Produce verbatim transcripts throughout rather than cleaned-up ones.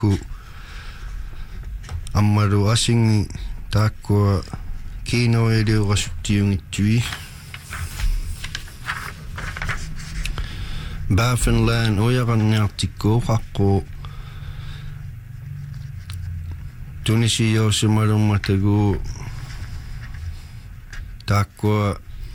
ku ammaru asingi takkua kino e reo rasutiungitui Baffinland oyaranniartikko qaqqo tunisi yoosimalummatagu takkua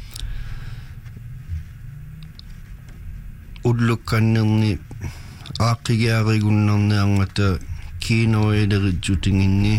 ullukkannerni aaqigiarigunnarniarngata kino e leritsutinginni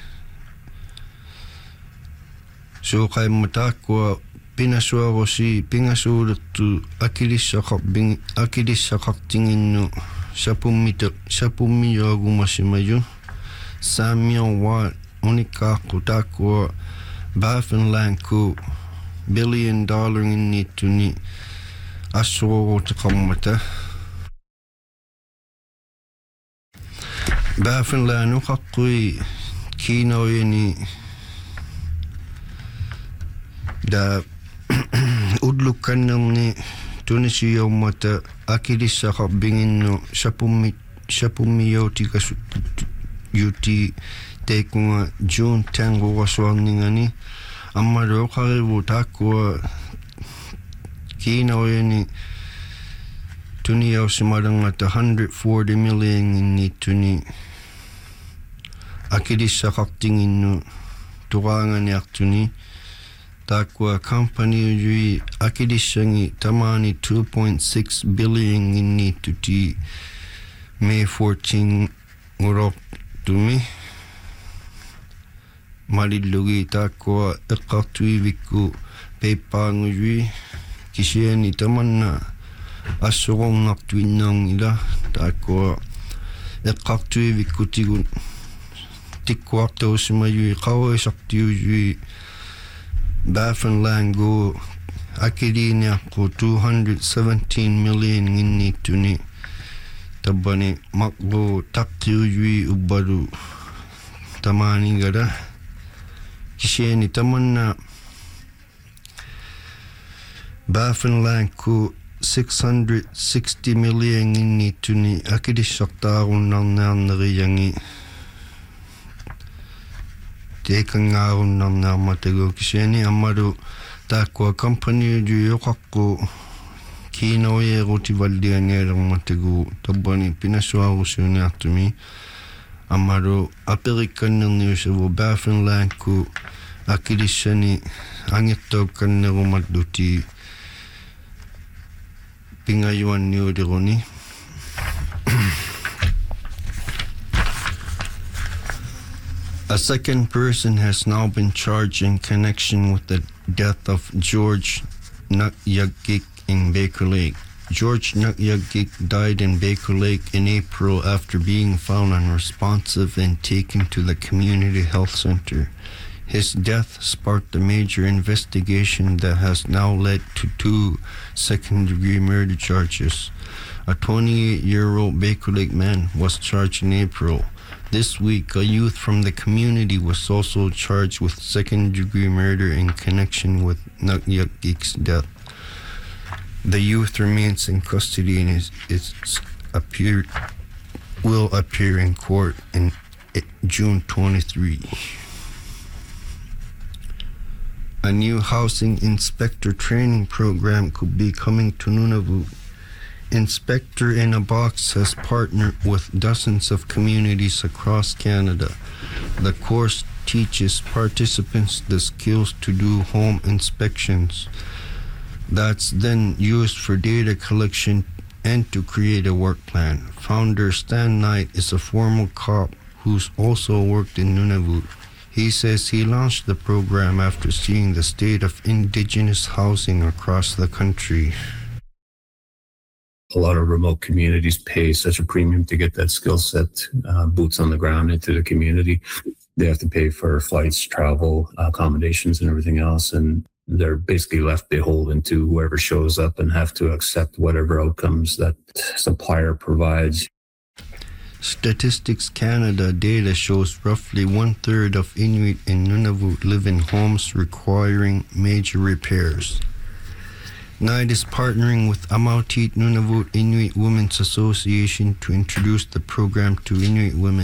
suuqaimma takkua pinasuarosi pingasuulertu akilissaqarbing akilissaqartinginnu sapummita sapummiyoagumasimayu saammiorwa unikkaaqu takkua Baffinland ku billion dollarinniittuni assururuteqarmata Baffinland uqaqqui kinoyani da ullukkannerni tunisiyormata akilissaqarbinginnu sapummi sapummiyootigasut yuti tekunga June tangurasuarningani ammalu qarivu takkua kinoyani tuniausimalangata one hundred forty million inni tuni akilissaqartinginnu turanganiartuni takkua company ujui akilissangi tamani two point six billion inni tuti May fourteenth ngorortumi malillugi takkua eqqartuivikku peippaangujui kisiani tamanna assurungartuinnaangila takkua eqqartuivikkutigun tikkuartausimayui qawuisartiujui Baffinland go akiliiniaqqu two hundred seventeen million nginniittuni tabbani maqlu taqqiujui ubbalu tamanigala kisiani tamanna Baffinland ku six hundred sixty million nginniittuni akilissartaarunnarnaarneriyangi tekangaarunnaarnaarmatagu kisiani ammalu takkua company ujuyoqaqqu kinoyeerutivallianialermatagu tabbani pinasuarusiuniartumi ammalu aperikkannerniusavu Baffinland ku akilissani angirtaukkannerumalluti pingayuanniuliruni A second person has now been charged in connection with the death of George Nukyagik in Baker Lake. George Nukyagik died in Baker Lake in April after being found unresponsive and taken to the community health center. His death sparked a major investigation that has now led to two second-degree murder charges. A twenty-eight-year-old Baker Lake man was charged in April. This week, a youth from the community was also charged with second-degree murder in connection with Nukyagik's death. The youth remains in custody and is, is appeared, will appear in court in June twenty-third. A new housing inspector training program could be coming to Nunavut. Inspector in a Box has partnered with dozens of communities across Canada. The course teaches participants the skills to do home inspections that's then used for data collection and to create a work plan. Founder Stan Knight is a former cop who's also worked in Nunavut. He says he launched the program after seeing the state of Indigenous housing across the country. A lot of remote communities pay such a premium to get that skill set, uh, boots on the ground into the community. They have to pay for flights, travel, accommodations, and everything else. And they're basically left beholden to whoever shows up and have to accept whatever outcomes that supplier provides. Statistics Canada data shows roughly one-third of Inuit in Nunavut live in homes requiring major repairs. Knight is partnering with Amautit Nunavut Inuit Women's Association to introduce the program to Inuit women.